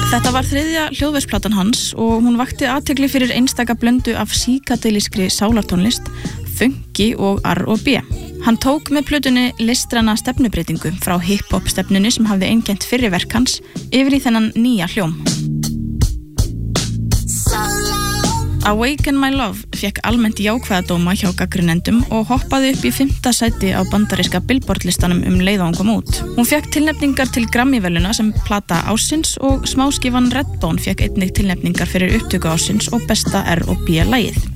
Þetta var þriðja hljóðversplatan hans og hún vakti athygli fyrir einstaka blöndu af psykadelískri sálartónlist, funky og R&B. Hann tók með plötunni listræna stefnubreytingu frá hip-hop stefnunni sem hafði einkennt fyrri verk hans yfir í þennan nýja hljóm. Awaken My Love fékk almennt jákvæða dóma hjá gagnrýnendum og hoppaði upp í 5. sæti á bandaríska Billboard-listanum leið og hún kom út. Hún fékk tilnefningar til Grammy-verðlauna sem plata ársins og smáskífan Redbone fékk einnig tilnefningar fyrir upptöku ársins og besta R&B-lagið.